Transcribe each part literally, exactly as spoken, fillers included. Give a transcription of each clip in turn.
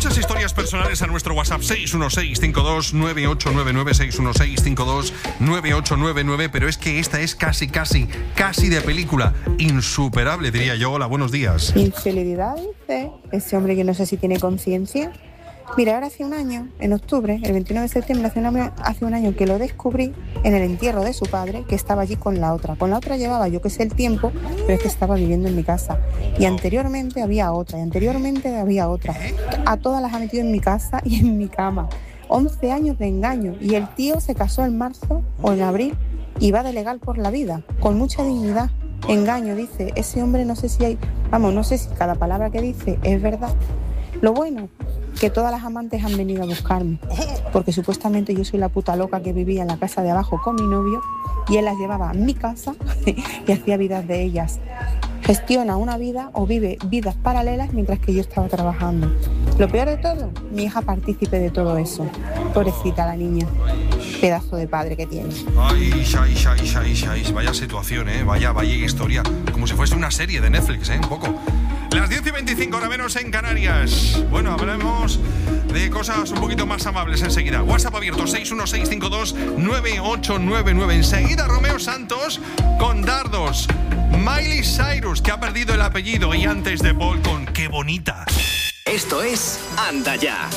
muchas historias personales a nuestro WhatsApp seis uno seis, cinco dos nueve ocho nueve nueve, seis uno seis, cinco dos nueve ocho nueve nueve, pero es que esta es casi, casi, casi de película. Insuperable, diría yo. Hola, buenos días. Infidelidad, dice ese hombre que no sé si tiene conciencia. Mira, ahora hace un año, en octubre, el veintinueve de septiembre, hace un, año, hace un año que lo descubrí en el entierro de su padre, que estaba allí con la otra. Con la otra llevaba yo que sé el tiempo, pero es que estaba viviendo en mi casa. Y anteriormente había otra, y anteriormente había otra. A todas las ha metido en mi casa y en mi cama. once años de engaño. Y el tío se casó en marzo o en abril y va de legal por la vida, con mucha dignidad. Engaño, dice. Ese hombre no sé si hay... Vamos, no sé si cada palabra que dice es verdad. Lo bueno, que todas las amantes han venido a buscarme, porque supuestamente yo soy la puta loca que vivía en la casa de abajo con mi novio y él las llevaba a mi casa y hacía vidas de ellas. Gestiona una vida o vive vidas paralelas mientras que yo estaba trabajando. Lo peor de todo, mi hija partícipe de todo eso. Pobrecita la niña. Pedazo de padre que tiene. Ay, ay, ay, ay, ay, vaya situación, ¿eh? Vaya, vaya historia. Como si fuese una serie de Netflix, ¿eh? Un poco. Las diez y veinticinco, hora menos en Canarias. Bueno, hablaremos de cosas un poquito más amables enseguida. WhatsApp abierto, seis uno seis, cinco dos nueve ocho nueve nueve. Enseguida, Romeo Santos con Dardos. Miley Cyrus, que ha perdido el apellido. Y antes de Paul con Qué bonita. Esto es Anda Ya.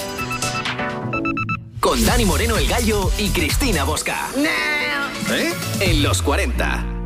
Con Dani Moreno el Gallo y Cristina Bosca. ¿Eh? En los cuarenta.